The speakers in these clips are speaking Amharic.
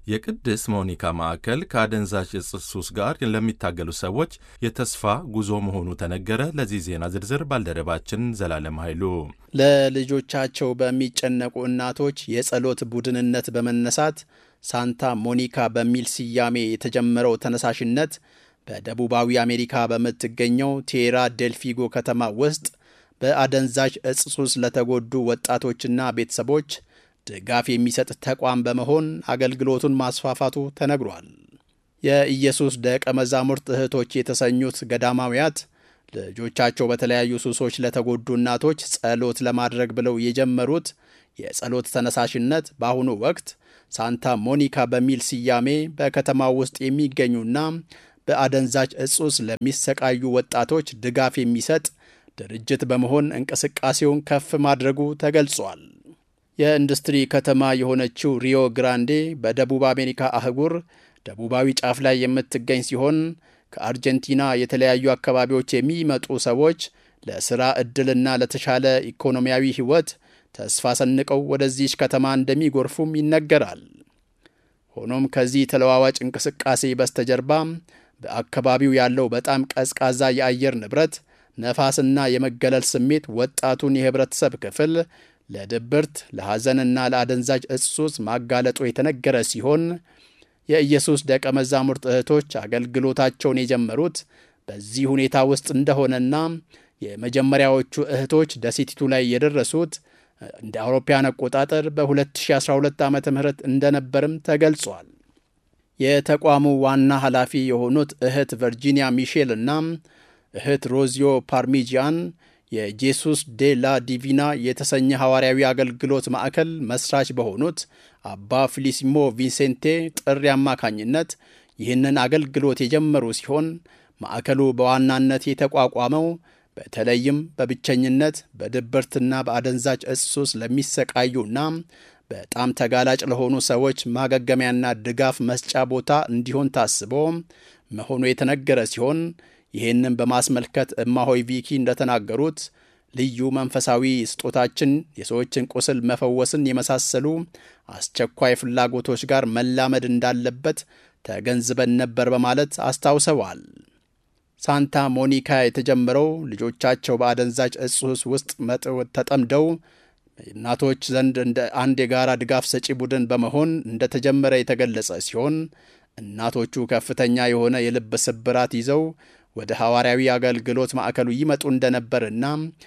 የቅድስት ሞኒካ ማዕከል ከአደንዛዥ ዕፅ ሱስ ጋር ለሚታገሉ ሰዎች የተስፋ ጉዞ መሆኑ ተነገረ። ለዚህ ዜና ዝርዝር ባልደረባችን ዘላለም ኃይሉ። ለልጆቻቸው በሚጨነቁ እናቶች የጸሎት ቡድንነት በመነሳት ሳንታ ሞኒካ በሚል ስያሜ የተጀመረው ተነሳሽነት በደቡባዊ አሜሪካ በምትገኘው ቴራ ዴል ፊጎ ከተማ ውስጥ በአደንዛዥ ዕፅ ሱስ ለተጎዱ ወጣቶችና ቤተሰቦች ድጋፍ የሚሰጥ ተቋም በመሆን አገልግሎቱን ማስፋፋቱ ተነግሯል። የኢየሱስ ደቀ መዛሙርት እህቶች የተሰኙት ገዳማውያት ልጆቻቸው በተለያዩ ሱሶች ለተጎዱ እናቶች ጸሎት ለማድረግ ብለው የጀመሩት የጸሎት ተነሳሽነት በአሁኑ ወቅት ሳንታ ሞኒካ በሚል ስያሜ በከተማው ውስጥ የሚገኙና በአደንዛዥ ዕፅ ሱስ ለሚሰቃዩ ወጣቶች ድጋፍ የሚሰጥ ድርጅት በመሆን እንቅስቃሴውን ከፍ ማድረጉ ተገልጿል። የኢንዱስትሪ ከተማ የሆነችው ሪዮ ግራንዴ በደቡብ አሜሪካ አህጉር ደቡባዊ ጫፍ ላይ የምትገኝ ሲሆን ከአርጀንቲና የተለያዩ አካባቢዎች የሚመጡ ሰዎች ለሥራ ዕድልና ለተሻለ ኢኮኖሚያዊ ሕይወት ተስፋ ሰንቀው ወደዚች ከተማ እንደሚጎርፉም ይነገራል። ሆኖም ከዚህ ተለዋዋጭ እንቅስቃሴ በስተጀርባ በአካባቢው ያለው በጣም ቀዝቃዛ የአየር ንብረት፣ ነፋስና የመገለል ስሜት ወጣቱን የህብረተሰብ ክፍል ለድብርት፣ ለሐዘንና ለአደንዛዥ ዕፅ ሱስ ማጋለጡ የተነገረ ሲሆን የኢየሱስ ደቀ መዛሙርት እህቶች አገልግሎታቸውን የጀመሩት በዚህ ሁኔታ ውስጥ እንደሆነና የመጀመሪያዎቹ እህቶች ደሴቲቱ ላይ የደረሱት እንደ አውሮፓውያን አቆጣጠር በ2012 ዓ.ም እንደነበርም ተገልጿል። የተቋሙ ዋና ኃላፊ የሆኑት እህት ቨርጂኒያ ሚሼል እና እህት ሮዚዮ ፓርሚጂያን የጄሱስ ዴ ላ ዲቪና የተሰኘ ሐዋርያዊ አገልግሎት ማዕከል መስራች በሆኑት አባ ፊሊሲሞ ቪንሴንቴ ጥሪ አማካኝነት ይህንን አገልግሎት የጀመሩ ሲሆን ማዕከሉ በዋናነት የተቋቋመው በተለይም በብቸኝነት፣ በድብርትና በአደንዛዥ ዕፅ ሱስ ለሚሰቃዩና በጣም ተጋላጭ ለሆኑ ሰዎች ማገገሚያና ድጋፍ መስጫ ቦታ እንዲሆን ታስቦ መሆኑ የተነገረ ሲሆን ይህንን በማስመልከት እማሆይ ቪኪ እንደተናገሩት ልዩ መንፈሳዊ ስጦታችን የሰዎችን ቁስል መፈወስን የመሳሰሉ አስቸኳይ ፍላጎቶች ጋር መላመድ እንዳለበት ተገንዝበን ነበር በማለት አስታውሰዋል። ሳንታ ሞኒካ የተጀመረው ልጆቻቸው በአደንዛዥ ዕፅ ሱስ ውስጥ ተጠምደው እናቶች ዘንድ እንደ አንድ የጋራ ድጋፍ ሰጪ ቡድን በመሆን እንደተጀመረ የተገለጸ ሲሆን እናቶቹ ከፍተኛ የሆነ የልብ ስብራት ይዘው ወደ ሐዋርያዊ አገልግሎት ማዕከሉ ይመጡ እንደነበርና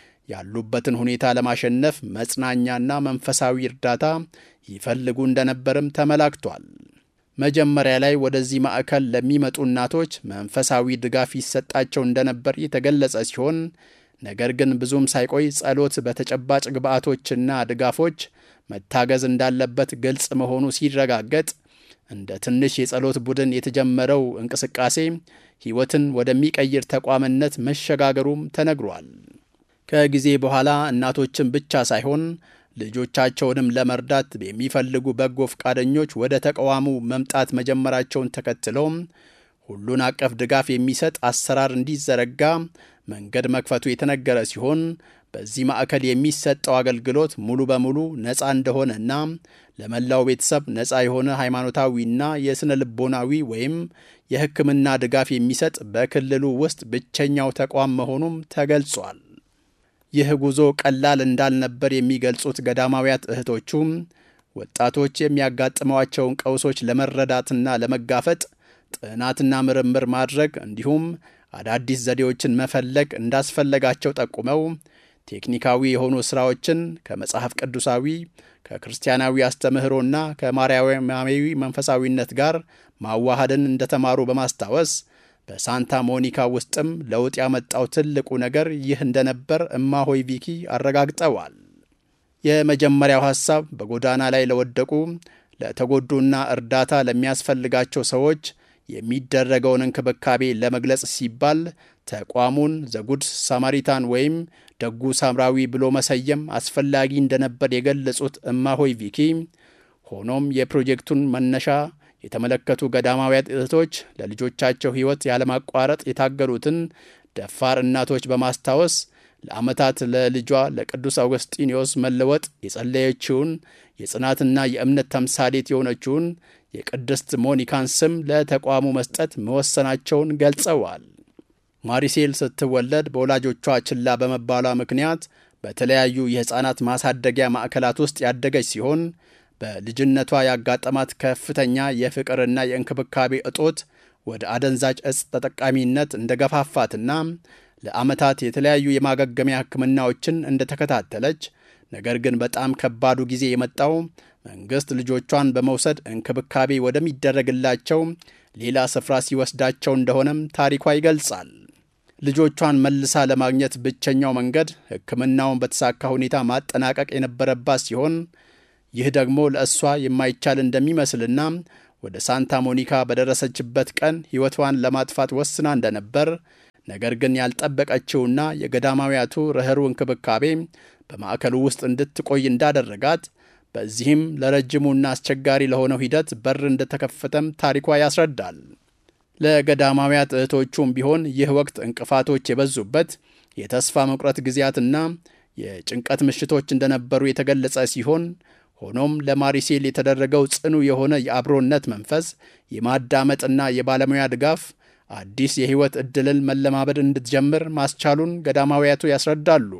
ያሉበትን ሁኔታ ለማሸነፍ መጽናኛና መንፈሳዊ እርዳታ ይፈልጉ እንደነበርም ተመላክቷል። መጀመሪያ ላይ ወደዚህ ማዕከል ለሚመጡ እናቶች መንፈሳዊ ድጋፍ ይሰጣቸው እንደነበር የተገለጸ ሲሆን ነገር ግን ብዙም ሳይቆይ ጸሎት በተጨባጭ ግብዓቶችና ድጋፎች መታገዝ እንዳለበት ግልጽ መሆኑ ሲረጋገጥ እንደ ትንሽ የጸሎት ቡድን የተጀመረው እንቅስቃሴ ሕይወትን ወደሚቀይር ተቋምነት መሸጋገሩም ተነግሯል። ከጊዜ በኋላ እናቶችን ብቻ ሳይሆን ልጆቻቸውንም ለመርዳት የሚፈልጉ በጎ ፈቃደኞች ወደ ተቋሙ መምጣት መጀመራቸውን ተከትለው ሁሉን አቀፍ ድጋፍ የሚሰጥ አሰራር እንዲዘረጋ መንገድ መክፈቱ የተነገረ ሲሆን በዚህ ማዕከል የሚሰጠው አገልግሎት ሙሉ በሙሉ ነፃ እንደሆነና ለመላው ቤተሰብ ነፃ የሆነ ሃይማኖታዊና የስነ ልቦናዊ ወይም የሕክምና ድጋፍ የሚሰጥ በክልሉ ውስጥ ብቸኛው ተቋም መሆኑም ተገልጿል። ይህ ጉዞ ቀላል እንዳልነበር የሚገልጹት ገዳማውያት እህቶቹም ወጣቶች የሚያጋጥሟቸውን ቀውሶች ለመረዳትና ለመጋፈጥ ጥናትና ምርምር ማድረግ እንዲሁም አዳዲስ ዘዴዎችን መፈለግ እንዳስፈለጋቸው ጠቁመው ቴክኒካዊ የሆኑ ሥራዎችን ከመጽሐፍ ቅዱሳዊ፣ ከክርስቲያናዊ አስተምህሮና ከማርያማዊ መንፈሳዊነት ጋር ማዋሃድን እንደተማሩ በማስታወስ በሳንታ ሞኒካ ውስጥም ለውጥ ያመጣው ትልቁ ነገር ይህ እንደነበር እማሆይ ቪኪ አረጋግጠዋል። የመጀመሪያው ሐሳብ በጎዳና ላይ ለወደቁ፣ ለተጎዱና እርዳታ ለሚያስፈልጋቸው ሰዎች የሚደረገውን እንክብካቤ ለመግለጽ ሲባል ተቋሙን ዘጉድ ሳማሪታን ወይም ደጉ ሳምራዊ ብሎ መሰየም አስፈላጊ እንደነበር የገለጹት እማሆይ ቪኪ ሆኖም የፕሮጀክቱን መነሻ የተመለከቱ ገዳማውያት እህቶች ለልጆቻቸው ሕይወት ያለማቋረጥ የታገሉትን ደፋር እናቶች በማስታወስ ለዓመታት ለልጇ ለቅዱስ አውግስጢኖስ መለወጥ የጸለየችውን የጽናትና የእምነት ተምሳሌት የሆነችውን የቅድስት ሞኒካን ስም ለተቋሙ መስጠት መወሰናቸውን ገልጸዋል። ማሪሴል ስትወለድ በወላጆቿ ችላ በመባሏ ምክንያት በተለያዩ የሕፃናት ማሳደጊያ ማዕከላት ውስጥ ያደገች ሲሆን በልጅነቷ ያጋጠማት ከፍተኛ የፍቅርና የእንክብካቤ እጦት ወደ አደንዛዥ ዕፅ ተጠቃሚነት እንደገፋፋትና ለዓመታት የተለያዩ የማገገሚያ ሕክምናዎችን እንደተከታተለች፣ ነገር ግን በጣም ከባዱ ጊዜ የመጣው መንግሥት ልጆቿን በመውሰድ እንክብካቤ ወደሚደረግላቸው ሌላ ስፍራ ሲወስዳቸው እንደሆነም ታሪኳ ይገልጻል። ልጆቿን መልሳ ለማግኘት ብቸኛው መንገድ ሕክምናውን በተሳካ ሁኔታ ማጠናቀቅ የነበረባት ሲሆን ይህ ደግሞ ለእሷ የማይቻል እንደሚመስልና ወደ ሳንታ ሞኒካ በደረሰችበት ቀን ሕይወቷን ለማጥፋት ወስና እንደነበር፣ ነገር ግን ያልጠበቀችውና የገዳማውያቱ ርኅሩህ እንክብካቤ በማዕከሉ ውስጥ እንድትቆይ እንዳደረጋት፣ በዚህም ለረጅሙና አስቸጋሪ ለሆነው ሂደት በር እንደተከፈተም ታሪኳ ያስረዳል። ለገዳማውያት እህቶቹም ቢሆን ይህ ወቅት እንቅፋቶች የበዙበት የተስፋ መቁረጥ ጊዜያትና የጭንቀት ምሽቶች እንደነበሩ የተገለጸ ሲሆን፣ ሆኖም ለማሪሴል የተደረገው ጽኑ የሆነ የአብሮነት መንፈስ፣ የማዳመጥና የባለሙያ ድጋፍ አዲስ የሕይወት ዕድልን መለማመድ እንድትጀምር ማስቻሉን ገዳማውያቱ ያስረዳሉ።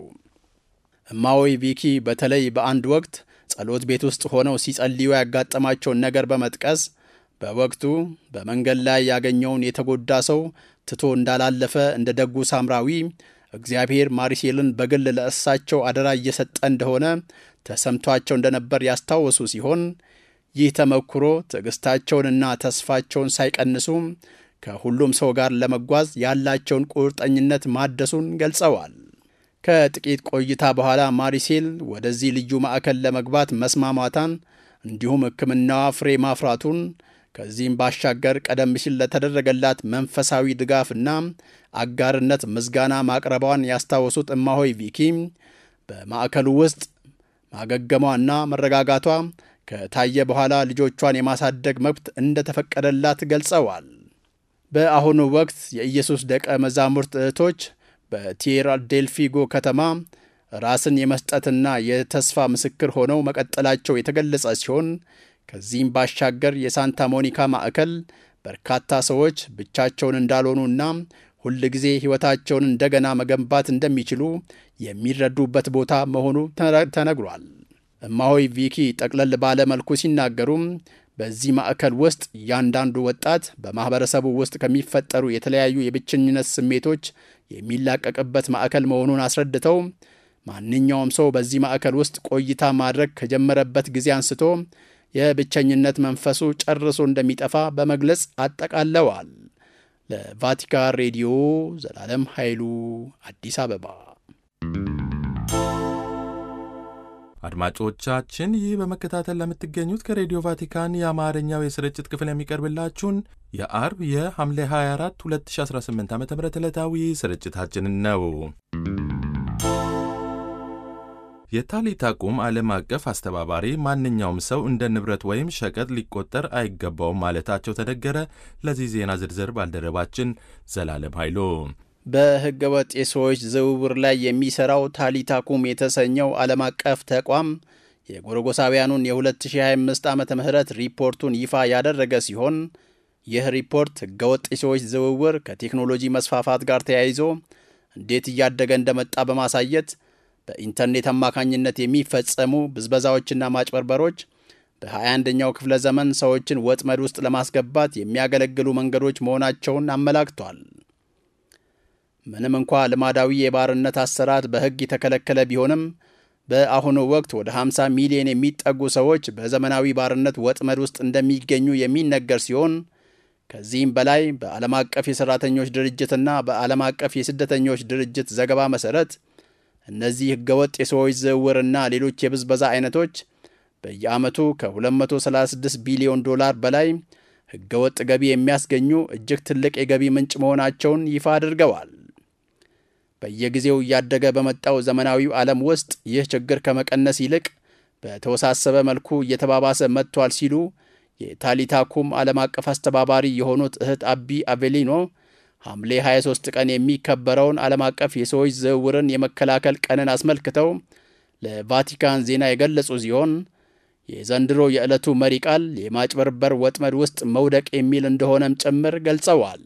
እማሆይ ቪኪ በተለይ በአንድ ወቅት ጸሎት ቤት ውስጥ ሆነው ሲጸልዩ ያጋጠማቸውን ነገር በመጥቀስ በወቅቱ በመንገድ ላይ ያገኘውን የተጎዳ ሰው ትቶ እንዳላለፈ እንደ ደጉ ሳምራዊ እግዚአብሔር ማሪሴልን በግል ለእሳቸው አደራ እየሰጠ እንደሆነ ተሰምቷቸው እንደነበር ያስታወሱ ሲሆን፣ ይህ ተመክሮ ትዕግሥታቸውንና ተስፋቸውን ሳይቀንሱ ከሁሉም ሰው ጋር ለመጓዝ ያላቸውን ቁርጠኝነት ማደሱን ገልጸዋል። ከጥቂት ቆይታ በኋላ ማሪሴል ወደዚህ ልዩ ማዕከል ለመግባት መስማማታን እንዲሁም ሕክምናዋ ፍሬ ማፍራቱን፣ ከዚህም ባሻገር ቀደም ሲል ለተደረገላት መንፈሳዊ ድጋፍና አጋርነት ምስጋና ማቅረቧን ያስታወሱት እማሆይ ቪኪ በማዕከሉ ውስጥ ማገገሟና መረጋጋቷ ከታየ በኋላ ልጆቿን የማሳደግ መብት እንደተፈቀደላት ገልጸዋል። በአሁኑ ወቅት የኢየሱስ ደቀ መዛሙርት እህቶች በቲየራ ዴል ፊጎ ከተማ ራስን የመስጠትና የተስፋ ምስክር ሆነው መቀጠላቸው የተገለጸ ሲሆን፣ ከዚህም ባሻገር የሳንታ ሞኒካ ማዕከል በርካታ ሰዎች ብቻቸውን እንዳልሆኑና ሁል ጊዜ ሕይወታቸውን እንደገና መገንባት እንደሚችሉ የሚረዱበት ቦታ መሆኑ ተነግሯል። እማሆይ ቪኪ ጠቅለል ባለ መልኩ ሲናገሩም በዚህ ማዕከል ውስጥ እያንዳንዱ ወጣት በማኅበረሰቡ ውስጥ ከሚፈጠሩ የተለያዩ የብቸኝነት ስሜቶች የሚላቀቅበት ማዕከል መሆኑን አስረድተው ማንኛውም ሰው በዚህ ማዕከል ውስጥ ቆይታ ማድረግ ከጀመረበት ጊዜ አንስቶ የብቸኝነት መንፈሱ ጨርሶ እንደሚጠፋ በመግለጽ አጠቃለዋል። ለቫቲካን ሬዲዮ ዘላለም ኃይሉ አዲስ አበባ። አድማጮቻችን ይህ በመከታተል ለምትገኙት ከሬዲዮ ቫቲካን የአማርኛው የስርጭት ክፍል የሚቀርብላችሁን የአርብ የሐምሌ 24 2018 ዓ.ም ዕለታዊ ስርጭታችንን ነው። የታሊታ ቁም ዓለም አቀፍ አስተባባሪ ማንኛውም ሰው እንደ ንብረት ወይም ሸቀጥ ሊቆጠር አይገባውም ማለታቸው ተነገረ። ለዚህ ዜና ዝርዝር ባልደረባችን ዘላለም ኃይሉ። በሕገ ወጥ የሰዎች ዝውውር ላይ የሚሠራው ታሊታ ኩም የተሰኘው ዓለም አቀፍ ተቋም የጎርጎሳውያኑን የ2025 ዓመተ ምህረት ሪፖርቱን ይፋ ያደረገ ሲሆን ይህ ሪፖርት ሕገ ወጥ የሰዎች ዝውውር ከቴክኖሎጂ መስፋፋት ጋር ተያይዞ እንዴት እያደገ እንደመጣ በማሳየት በኢንተርኔት አማካኝነት የሚፈጸሙ ብዝበዛዎችና ማጭበርበሮች በ21ኛው ክፍለ ዘመን ሰዎችን ወጥመድ ውስጥ ለማስገባት የሚያገለግሉ መንገዶች መሆናቸውን አመላክቷል። ምንም እንኳ ልማዳዊ የባርነት አሰራር በሕግ የተከለከለ ቢሆንም በአሁኑ ወቅት ወደ 50 ሚሊዮን የሚጠጉ ሰዎች በዘመናዊ ባርነት ወጥመድ ውስጥ እንደሚገኙ የሚነገር ሲሆን ከዚህም በላይ በዓለም አቀፍ የሠራተኞች ድርጅትና በዓለም አቀፍ የስደተኞች ድርጅት ዘገባ መሠረት እነዚህ ሕገወጥ የሰዎች ዝውውርና ሌሎች የብዝበዛ አይነቶች በየዓመቱ ከ236 ቢሊዮን ዶላር በላይ ሕገወጥ ገቢ የሚያስገኙ እጅግ ትልቅ የገቢ ምንጭ መሆናቸውን ይፋ አድርገዋል። በየጊዜው እያደገ በመጣው ዘመናዊው ዓለም ውስጥ ይህ ችግር ከመቀነስ ይልቅ በተወሳሰበ መልኩ እየተባባሰ መጥቷል ሲሉ የታሊታ ኩም ዓለም አቀፍ አስተባባሪ የሆኑት እህት አቢ አቬሊኖ ሐምሌ 23 ቀን የሚከበረውን ዓለም አቀፍ የሰዎች ዝውውርን የመከላከል ቀንን አስመልክተው ለቫቲካን ዜና የገለጹ ሲሆን የዘንድሮ የዕለቱ መሪ ቃል የማጭበርበር ወጥመድ ውስጥ መውደቅ የሚል እንደሆነም ጭምር ገልጸዋል።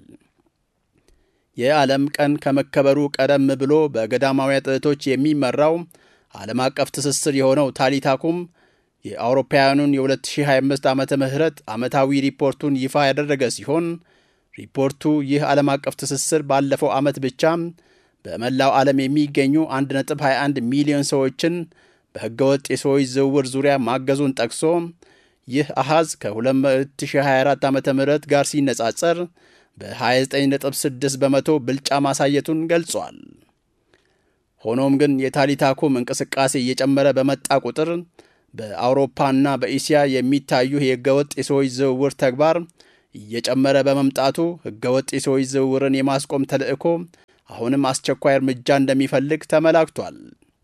የዓለም ቀን ከመከበሩ ቀደም ብሎ በገዳማውያን እህቶች የሚመራው ዓለም አቀፍ ትስስር የሆነው ታሊታኩም የአውሮፓውያኑን የ2025 ዓመተ ምህረት ዓመታዊ ሪፖርቱን ይፋ ያደረገ ሲሆን ሪፖርቱ ይህ ዓለም አቀፍ ትስስር ባለፈው ዓመት ብቻ በመላው ዓለም የሚገኙ 1.21 ሚሊዮን ሰዎችን በሕገወጥ የሰዎች ዝውውር ዙሪያ ማገዙን ጠቅሶ ይህ አሃዝ ከ2024 ዓመተ ምህረት ጋር ሲነጻጸር በ29.6 በመቶ ብልጫ ማሳየቱን ገልጿል። ሆኖም ግን የታሊታኩም እንቅስቃሴ እየጨመረ በመጣ ቁጥር በአውሮፓና በእስያ የሚታዩ የሕገወጥ የሰዎች ዝውውር ተግባር እየጨመረ በመምጣቱ ሕገወጥ የሰዎች ዝውውርን የማስቆም ተልዕኮ አሁንም አስቸኳይ እርምጃ እንደሚፈልግ ተመላክቷል።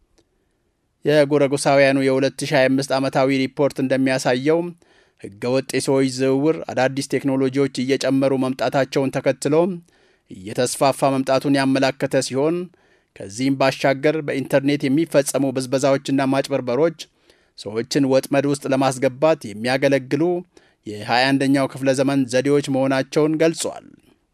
የጎረጎሳውያኑ የ2025 ዓመታዊ ሪፖርት እንደሚያሳየው ሕገወጥ የሰዎች ዝውውር አዳዲስ ቴክኖሎጂዎች እየጨመሩ መምጣታቸውን ተከትሎ እየተስፋፋ መምጣቱን ያመላከተ ሲሆን ከዚህም ባሻገር በኢንተርኔት የሚፈጸሙ ብዝበዛዎችና ማጭበርበሮች ሰዎችን ወጥመድ ውስጥ ለማስገባት የሚያገለግሉ የ21ኛው ክፍለ ዘመን ዘዴዎች መሆናቸውን ገልጿል።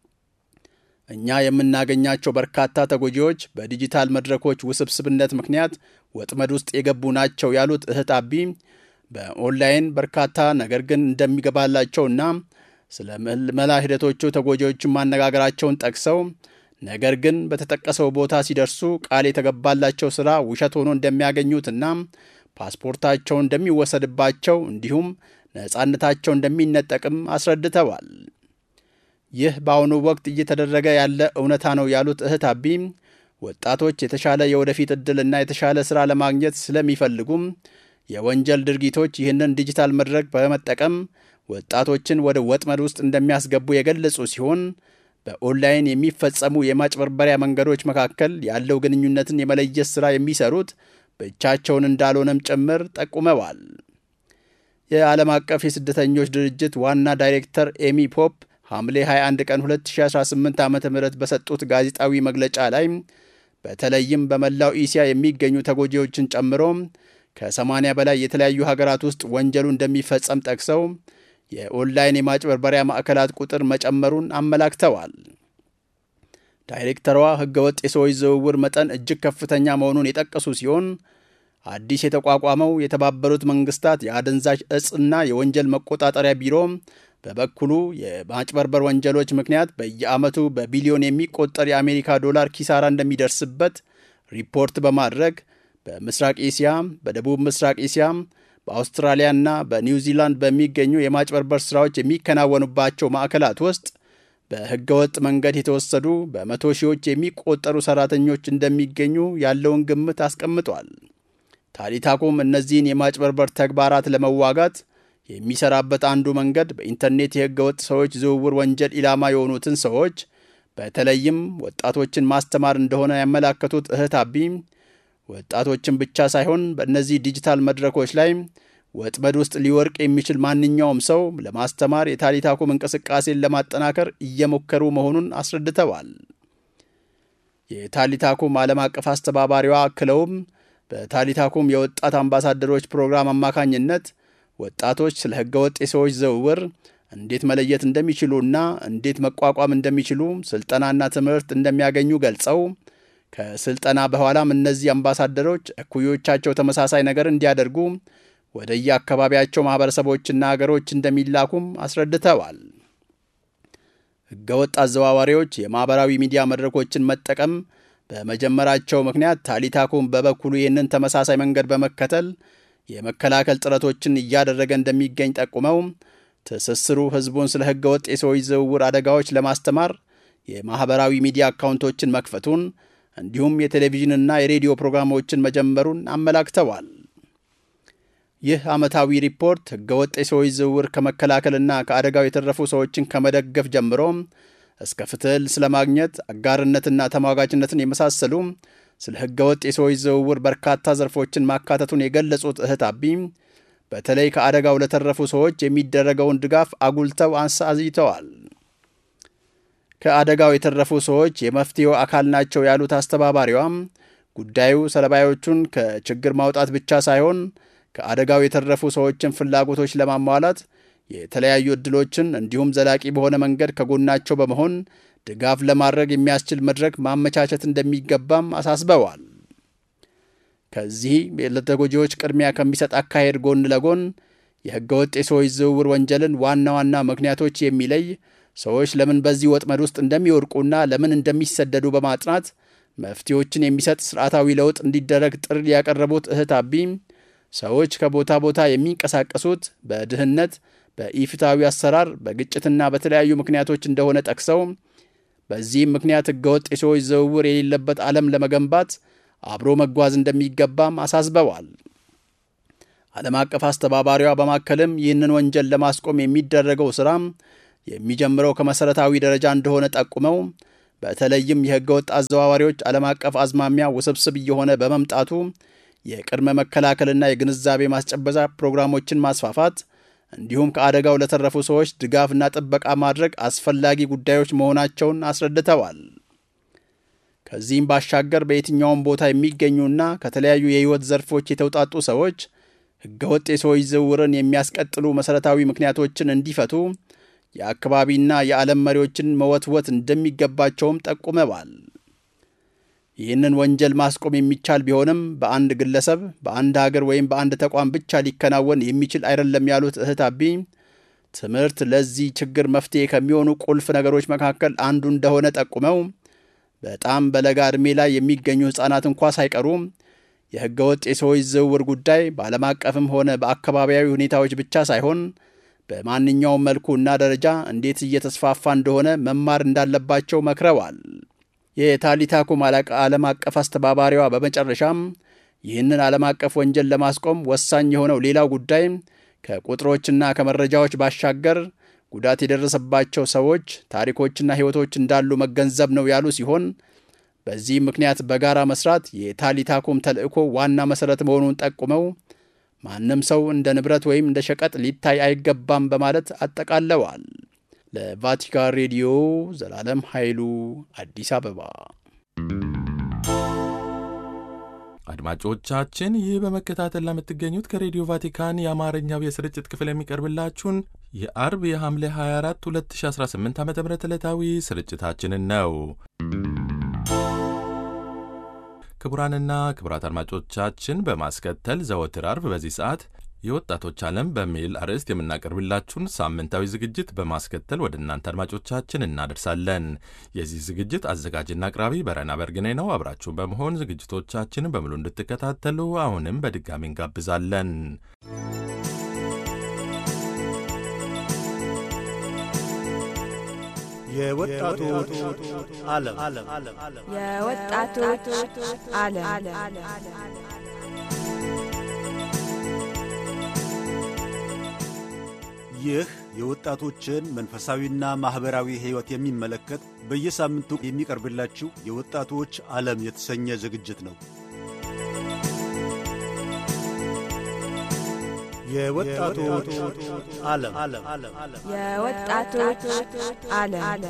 እኛ የምናገኛቸው በርካታ ተጎጂዎች በዲጂታል መድረኮች ውስብስብነት ምክንያት ወጥመድ ውስጥ የገቡ ናቸው ያሉት እህት አቢ በኦንላይን በርካታ ነገር ግን እንደሚገባላቸውና ስለ ምልመላ ሂደቶቹ ተጎጂዎችን ማነጋገራቸውን ጠቅሰው ነገር ግን በተጠቀሰው ቦታ ሲደርሱ ቃል የተገባላቸው ሥራ ውሸት ሆኖ እንደሚያገኙትና ፓስፖርታቸውን እንደሚወሰድባቸው እንዲሁም ነፃነታቸው እንደሚነጠቅም አስረድተዋል። ይህ በአሁኑ ወቅት እየተደረገ ያለ እውነታ ነው ያሉት እህት አቢ ወጣቶች የተሻለ የወደፊት ዕድልና የተሻለ ሥራ ለማግኘት ስለሚፈልጉም የወንጀል ድርጊቶች ይህንን ዲጂታል መድረክ በመጠቀም ወጣቶችን ወደ ወጥመድ ውስጥ እንደሚያስገቡ የገለጹ ሲሆን በኦንላይን የሚፈጸሙ የማጭበርበሪያ መንገዶች መካከል ያለው ግንኙነትን የመለየት ሥራ የሚሰሩት ብቻቸውን እንዳልሆነም ጭምር ጠቁመዋል። የዓለም አቀፍ የስደተኞች ድርጅት ዋና ዳይሬክተር ኤሚ ፖፕ ሐምሌ 21 ቀን 2018 ዓ.ም በሰጡት ጋዜጣዊ መግለጫ ላይ በተለይም በመላው እስያ የሚገኙ ተጎጂዎችን ጨምሮ ከ80 በላይ የተለያዩ ሀገራት ውስጥ ወንጀሉ እንደሚፈጸም ጠቅሰው የኦንላይን የማጭበርበሪያ ማዕከላት ቁጥር መጨመሩን አመላክተዋል። ዳይሬክተሯ ሕገወጥ የሰዎች ዝውውር መጠን እጅግ ከፍተኛ መሆኑን የጠቀሱ ሲሆን አዲስ የተቋቋመው የተባበሩት መንግስታት የአደንዛዥ ዕፅና የወንጀል መቆጣጠሪያ ቢሮ በበኩሉ የማጭበርበር ወንጀሎች ምክንያት በየዓመቱ በቢሊዮን የሚቆጠር የአሜሪካ ዶላር ኪሳራ እንደሚደርስበት ሪፖርት በማድረግ በምስራቅ እስያ፣ በደቡብ ምስራቅ እስያ፣ በአውስትራሊያና በኒውዚላንድ በሚገኙ የማጭበርበር ሥራዎች የሚከናወኑባቸው ማዕከላት ውስጥ በሕገወጥ መንገድ የተወሰዱ በመቶ ሺዎች የሚቆጠሩ ሠራተኞች እንደሚገኙ ያለውን ግምት አስቀምጧል። ታሊታኩም እነዚህን የማጭበርበር ተግባራት ለመዋጋት የሚሰራበት አንዱ መንገድ በኢንተርኔት የሕገወጥ ሰዎች ዝውውር ወንጀል ኢላማ የሆኑትን ሰዎች በተለይም ወጣቶችን ማስተማር እንደሆነ ያመላከቱት እህት አቢ ወጣቶችን ብቻ ሳይሆን በእነዚህ ዲጂታል መድረኮች ላይ ወጥመድ ውስጥ ሊወርቅ የሚችል ማንኛውም ሰው ለማስተማር የታሊታኩም እንቅስቃሴን ለማጠናከር እየሞከሩ መሆኑን አስረድተዋል። የታሊታኩም ዓለም አቀፍ አስተባባሪዋ አክለውም በታሊታኩም የወጣት አምባሳደሮች ፕሮግራም አማካኝነት ወጣቶች ስለ ሕገወጥ የሰዎች ዝውውር እንዴት መለየት እንደሚችሉና እንዴት መቋቋም እንደሚችሉ ስልጠናና ትምህርት እንደሚያገኙ ገልጸው ከስልጠና በኋላም እነዚህ አምባሳደሮች እኩዮቻቸው ተመሳሳይ ነገር እንዲያደርጉ ወደ የአካባቢያቸው ማህበረሰቦችና ሀገሮች እንደሚላኩም አስረድተዋል። ሕገወጥ አዘዋዋሪዎች የማህበራዊ ሚዲያ መድረኮችን መጠቀም በመጀመራቸው ምክንያት ታሊታኩም በበኩሉ ይህንን ተመሳሳይ መንገድ በመከተል የመከላከል ጥረቶችን እያደረገ እንደሚገኝ ጠቁመው ትስስሩ ህዝቡን ስለ ሕገወጥ የሰዎች ዝውውር አደጋዎች ለማስተማር የማህበራዊ ሚዲያ አካውንቶችን መክፈቱን እንዲሁም የቴሌቪዥንና የሬዲዮ ፕሮግራሞችን መጀመሩን አመላክተዋል። ይህ ዓመታዊ ሪፖርት ሕገወጥ የሰዎች ዝውውር ከመከላከልና ከአደጋው የተረፉ ሰዎችን ከመደገፍ ጀምሮ እስከ ፍትህ ስለማግኘት አጋርነትና ተሟጋጅነትን የመሳሰሉ ስለ ሕገወጥ የሰዎች ዝውውር በርካታ ዘርፎችን ማካተቱን የገለጹት እህት አቢ በተለይ ከአደጋው ለተረፉ ሰዎች የሚደረገውን ድጋፍ አጉልተው አሳይተዋል። ከአደጋው የተረፉ ሰዎች የመፍትሄው አካል ናቸው ያሉት አስተባባሪዋም ጉዳዩ ሰለባዮቹን ከችግር ማውጣት ብቻ ሳይሆን ከአደጋው የተረፉ ሰዎችን ፍላጎቶች ለማሟላት የተለያዩ ዕድሎችን እንዲሁም ዘላቂ በሆነ መንገድ ከጎናቸው በመሆን ድጋፍ ለማድረግ የሚያስችል መድረክ ማመቻቸት እንደሚገባም አሳስበዋል። ከዚህ ለተጎጂዎች ቅድሚያ ከሚሰጥ አካሄድ ጎን ለጎን የሕገወጥ የሰዎች ዝውውር ወንጀልን ዋና ዋና ምክንያቶች የሚለይ ሰዎች ለምን በዚህ ወጥመድ ውስጥ እንደሚወድቁና ለምን እንደሚሰደዱ በማጥናት መፍትሄዎችን የሚሰጥ ስርዓታዊ ለውጥ እንዲደረግ ጥሪ ያቀረቡት እህት አቢ ሰዎች ከቦታ ቦታ የሚንቀሳቀሱት በድህነት፣ በኢፍትሐዊ አሰራር፣ በግጭትና በተለያዩ ምክንያቶች እንደሆነ ጠቅሰው በዚህም ምክንያት ሕገወጥ የሰዎች ዝውውር የሌለበት ዓለም ለመገንባት አብሮ መጓዝ እንደሚገባም አሳስበዋል። ዓለም አቀፍ አስተባባሪዋ በማከልም ይህንን ወንጀል ለማስቆም የሚደረገው ሥራም የሚጀምረው ከመሠረታዊ ደረጃ እንደሆነ ጠቁመው በተለይም የሕገወጥ አዘዋዋሪዎች ዓለም አቀፍ አዝማሚያ ውስብስብ እየሆነ በመምጣቱ የቅድመ መከላከልና የግንዛቤ ማስጨበጫ ፕሮግራሞችን ማስፋፋት እንዲሁም ከአደጋው ለተረፉ ሰዎች ድጋፍና ጥበቃ ማድረግ አስፈላጊ ጉዳዮች መሆናቸውን አስረድተዋል። ከዚህም ባሻገር በየትኛውም ቦታ የሚገኙና ከተለያዩ የሕይወት ዘርፎች የተውጣጡ ሰዎች ሕገወጥ የሰዎች ዝውውርን የሚያስቀጥሉ መሠረታዊ ምክንያቶችን እንዲፈቱ የአካባቢና የዓለም መሪዎችን መወትወት እንደሚገባቸውም ጠቁመዋል። ይህንን ወንጀል ማስቆም የሚቻል ቢሆንም በአንድ ግለሰብ፣ በአንድ ሀገር ወይም በአንድ ተቋም ብቻ ሊከናወን የሚችል አይደለም ያሉት እህት አቢ ትምህርት ለዚህ ችግር መፍትሄ ከሚሆኑ ቁልፍ ነገሮች መካከል አንዱ እንደሆነ ጠቁመው በጣም በለጋ ዕድሜ ላይ የሚገኙ ሕፃናት እንኳ ሳይቀሩ የሕገወጥ የሰዎች ዝውውር ጉዳይ በዓለም አቀፍም ሆነ በአካባቢያዊ ሁኔታዎች ብቻ ሳይሆን በማንኛውም መልኩና ደረጃ እንዴት እየተስፋፋ እንደሆነ መማር እንዳለባቸው መክረዋል። የታሊታ ኩም ዓለም አቀፍ አስተባባሪዋ በመጨረሻም ይህንን ዓለም አቀፍ ወንጀል ለማስቆም ወሳኝ የሆነው ሌላው ጉዳይ ከቁጥሮችና ከመረጃዎች ባሻገር ጉዳት የደረሰባቸው ሰዎች ታሪኮችና ሕይወቶች እንዳሉ መገንዘብ ነው ያሉ ሲሆን በዚህ ምክንያት በጋራ መስራት የታሊታ ኩም ተልእኮ ዋና መሠረት መሆኑን ጠቁመው ማንም ሰው እንደ ንብረት ወይም እንደ ሸቀጥ ሊታይ አይገባም በማለት አጠቃለዋል። ለቫቲካን ሬዲዮ ዘላለም ኃይሉ አዲስ አበባ። አድማጮቻችን ይህ በመከታተል ለምትገኙት ከሬዲዮ ቫቲካን የአማርኛው የስርጭት ክፍል የሚቀርብላችሁን የአርብ የሐምሌ 24 2018 ዓ.ም ዕለታዊ ስርጭታችንን ነው። ክቡራንና ክቡራት አድማጮቻችን በማስከተል ዘወትር አርብ በዚህ ሰዓት የወጣቶች ዓለም በሚል አርዕስት የምናቀርብላችሁን ሳምንታዊ ዝግጅት በማስከተል ወደ እናንተ አድማጮቻችን እናደርሳለን። የዚህ ዝግጅት አዘጋጅና አቅራቢ በረና በርግኔ ነው። አብራችሁን በመሆን ዝግጅቶቻችንን በሙሉ እንድትከታተሉ አሁንም በድጋሚ እንጋብዛለን። የወጣቶች ዓለም የወጣቶች ዓለም ይህ የወጣቶችን መንፈሳዊና ማኅበራዊ ሕይወት የሚመለከት በየሳምንቱ የሚቀርብላችሁ የወጣቶች ዓለም የተሰኘ ዝግጅት ነው። የወጣቶች ዓለም የወጣቶች ዓለም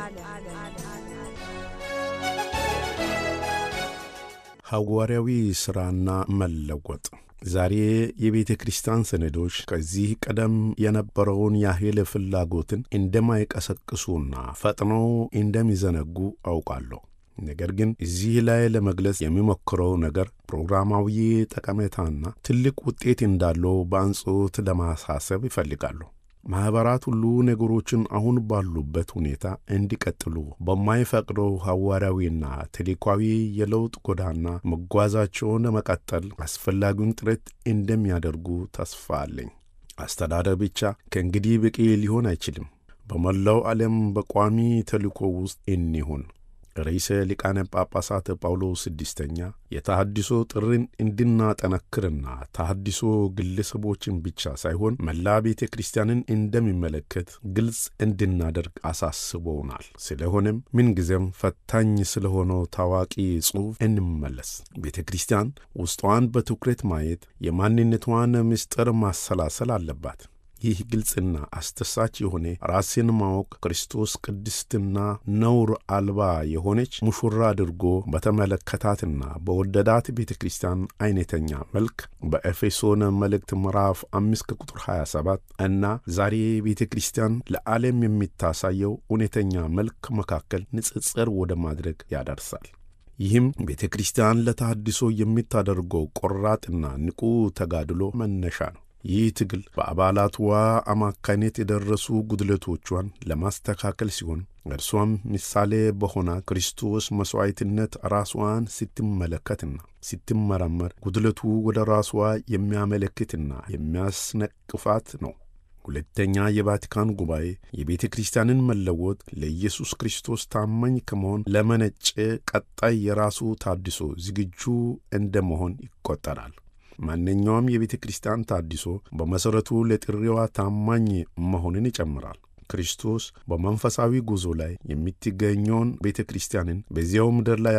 ሐዋርያዊ ሥራና መለወጥ። ዛሬ የቤተ ክርስቲያን ሰነዶች ከዚህ ቀደም የነበረውን ያህል ፍላጎትን እንደማይቀሰቅሱና ፈጥነው እንደሚዘነጉ አውቃለሁ። ነገር ግን እዚህ ላይ ለመግለጽ የሚሞክረው ነገር ፕሮግራማዊ ጠቀሜታና ትልቅ ውጤት እንዳለው በአጽንዖት ለማሳሰብ ይፈልጋሉ። ማኅበራት ሁሉ ነገሮችን አሁን ባሉበት ሁኔታ እንዲቀጥሉ በማይፈቅደው ሐዋርያዊና ተልእኮአዊ የለውጥ ጎዳና መጓዛቸውን ለመቀጠል አስፈላጊውን ጥረት እንደሚያደርጉ ተስፋ አለኝ። አስተዳደር ብቻ ከእንግዲህ በቂ ሊሆን አይችልም። በመላው ዓለም በቋሚ ተልእኮ ውስጥ እንሁን። ርዕሰ ሊቃነ ጳጳሳት ጳውሎስ ስድስተኛ የተሐድሶ ጥሪን እንድናጠነክርና ተሐድሶ ግለሰቦችን ብቻ ሳይሆን መላ ቤተ ክርስቲያንን እንደሚመለከት ግልጽ እንድናደርግ አሳስበውናል። ስለሆነም ምንጊዜም ፈታኝ ስለሆነው ታዋቂ ጽሑፍ እንመለስ። ቤተ ክርስቲያን ውስጧን በትኩረት ማየት፣ የማንነቷን ምስጢር ማሰላሰል አለባት። ይህ ግልጽና አስተሳች የሆነ ራስን ማወቅ ክርስቶስ ቅድስትና ነውር አልባ የሆነች ሙሽራ አድርጎ በተመለከታትና በወደዳት ቤተ ክርስቲያን አይነተኛ መልክ በኤፌሶን መልእክት ምዕራፍ 5 ቁጥር 27 እና ዛሬ ቤተ ክርስቲያን ለዓለም የሚታሳየው እውነተኛ መልክ መካከል ንጽጽር ወደ ማድረግ ያደርሳል። ይህም ቤተ ክርስቲያን ለተሐድሶ የምታደርገው ቆራጥና ንቁ ተጋድሎ መነሻ ነው። ይህ ትግል በአባላትዋ አማካይነት የደረሱ ጉድለቶቿን ለማስተካከል ሲሆን እርሷም ምሳሌ በሆነ ክርስቶስ መሥዋዕትነት ራስዋን ስትመለከትና ስትመረመር ጉድለቱ ወደ ራስዋ የሚያመለክትና የሚያስነቅፋት ነው። ሁለተኛ የቫቲካን ጉባኤ የቤተ ክርስቲያንን መለወጥ ለኢየሱስ ክርስቶስ ታማኝ ከመሆን ለመነጨ ቀጣይ የራሱ ታድሶ ዝግጁ እንደመሆን ይቆጠራል። ማንኛውም የቤተ ክርስቲያን ታድሶ በመሠረቱ ለጥሪዋ ታማኝ መሆንን ይጨምራል። ክርስቶስ በመንፈሳዊ ጉዞ ላይ የምትገኘውን ቤተ ክርስቲያንን በዚያው ምድር ላይ